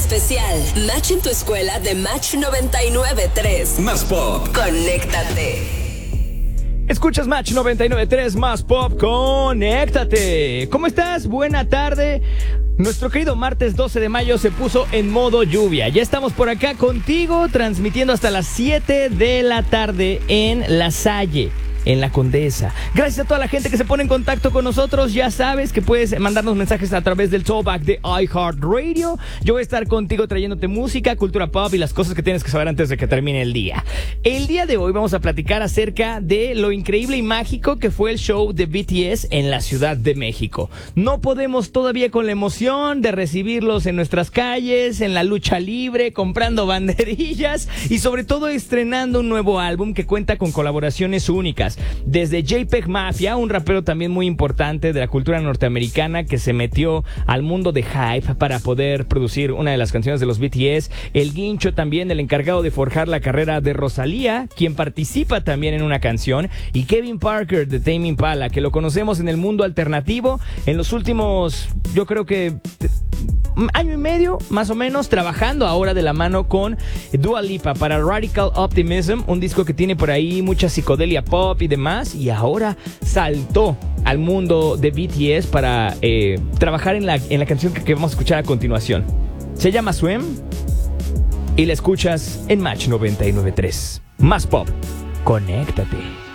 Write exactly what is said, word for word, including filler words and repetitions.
especial. Match en tu escuela de Match noventa y nueve punto tres. Más Pop. Conéctate. Escuchas Match noventa y nueve punto tres, Más Pop, conéctate. ¿Cómo estás? Buena tarde. Nuestro querido martes doce de mayo se puso en modo lluvia. Ya estamos por acá contigo, transmitiendo hasta las siete de la tarde en La Salle, en La Condesa. Gracias a toda la gente que se pone en contacto con nosotros. Ya sabes que puedes mandarnos mensajes a través del Tollback de iHeartRadio. Yo voy a estar contigo trayéndote música, cultura pop y las cosas que tienes que saber antes de que termine el día. El día de hoy vamos a platicar acerca de lo increíble y mágico que fue el show de B T S en la Ciudad de México. No podemos todavía con la emoción de recibirlos en nuestras calles, en la lucha libre, comprando banderillas y sobre todo estrenando un nuevo álbum que cuenta con colaboraciones únicas. Desde JPEG Mafia, un rapero también muy importante de la cultura norteamericana que se metió al mundo de Hype para poder producir una de las canciones de los B T S. El Guincho también, el encargado de forjar la carrera de Rosalía, quien participa también en una canción. Y Kevin Parker de Tame Impala, que lo conocemos en el mundo alternativo en los últimos, yo creo que año y medio, más o menos, trabajando ahora de la mano con Dua Lipa para Radical Optimism, un disco que tiene por ahí mucha psicodelia pop y demás, y ahora saltó al mundo de B T S para eh, trabajar en la, en la canción que, que vamos a escuchar a continuación. Se llama Swim y la escuchas en Match noventa y nueve punto tres. Más Pop, conéctate.